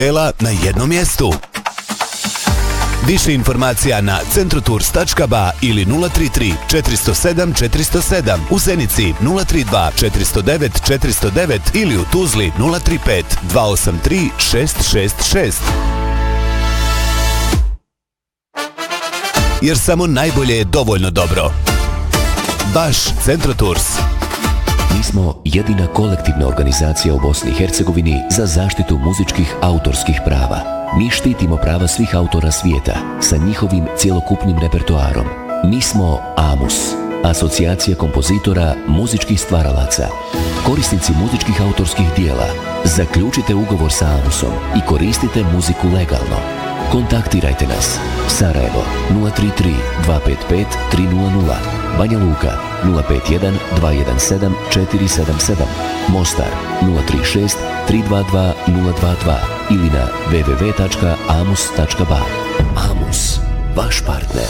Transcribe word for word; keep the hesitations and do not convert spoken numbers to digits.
na jednom mjestu. Više informacija na centrotours tačka ba ili nula tri tri četiri zero sedam četiri zero sedam, u Zenici nula tri dva četiri zero devet četiri zero devet ili u Tuzli nula tri pet dva osam tri šest šest šest. Jer samo najbolje je dovoljno dobro. Baš Centrotours. Mi smo jedina kolektivna organizacija u Bosni i Hercegovini za zaštitu muzičkih autorskih prava. Mi štitimo prava svih autora svijeta sa njihovim cjelokupnim repertoarom. Mi smo AMUS, Asocijacija kompozitora muzičkih stvaralaca. Korisnici muzičkih autorskih dijela, zaključite ugovor sa AMUSom i koristite muziku legalno. Kontaktirajte nas. Sarajevo nula tri tri dva pet pet tri nula nula, Banja Luka nula pet jedan dva jedan sedam četiri sedam sedam, Mostar nula tri šest tri dva dva nula dva dva ili na w w w tačka amus tačka ba. AMUS, vaš partner.